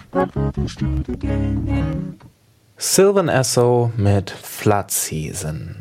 Sylvan Esso mit Flood Season.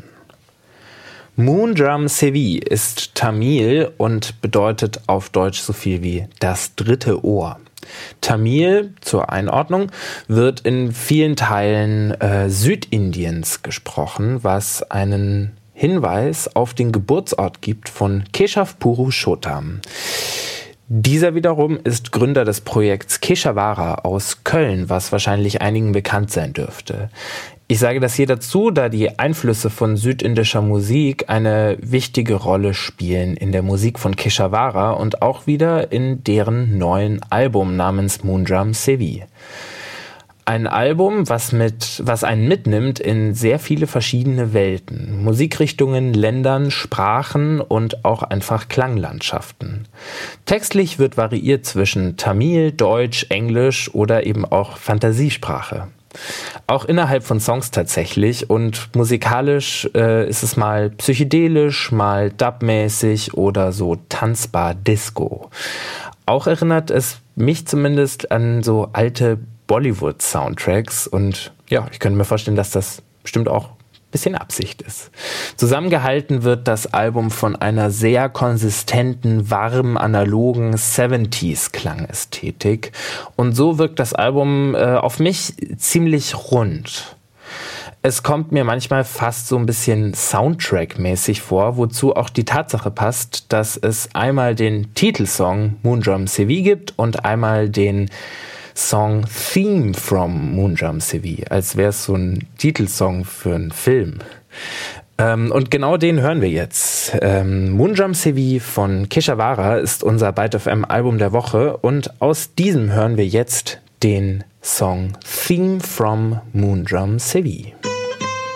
Moondrum Sevi ist Tamil und bedeutet auf Deutsch so viel wie das dritte Ohr. Tamil, zur Einordnung, wird in vielen Teilen Südindiens gesprochen, was einen Hinweis auf den Geburtsort gibt von Keshav Purushottam. Dieser wiederum ist Gründer des Projekts Keshavara aus Köln, was wahrscheinlich einigen bekannt sein dürfte. Ich sage das hier dazu, da die Einflüsse von südindischer Musik eine wichtige Rolle spielen in der Musik von Keshavara und auch wieder in deren neuen Album namens Moondrum Sevi. Ein Album, was einen mitnimmt in sehr viele verschiedene Welten, Musikrichtungen, Ländern, Sprachen und auch einfach Klanglandschaften. Textlich wird variiert zwischen Tamil, Deutsch, Englisch oder eben auch Fantasiesprache. Auch innerhalb von Songs tatsächlich, und musikalisch ist es mal psychedelisch, mal dubmäßig oder so tanzbar Disco. Auch erinnert es mich zumindest an so alte Bollywood-Soundtracks und ja, ich könnte mir vorstellen, dass das bestimmt auch ein bisschen Absicht ist. Zusammengehalten wird das Album von einer sehr konsistenten, warm, analogen 70s-Klangästhetik und so wirkt das Album auf mich ziemlich rund. Es kommt mir manchmal fast so ein bisschen Soundtrack-mäßig vor, wozu auch die Tatsache passt, dass es einmal den Titelsong Moondrum Sevi gibt und einmal den Song Theme from Moondrum Sevi, als wäre es so ein Titelsong für einen Film. Und genau den hören wir jetzt. Moondrum Sevi von Keshavara ist unser Byte FM Album der Woche und aus diesem hören wir jetzt den Song Theme from Moondrum Sevi.